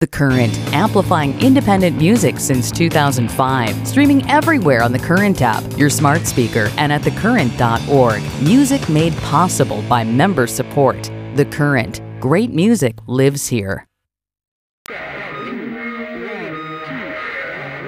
The Current, amplifying independent music since 2005. Streaming everywhere on the Current app, your smart speaker, and at thecurrent.org. Music made possible by member support. The Current. Great music lives here.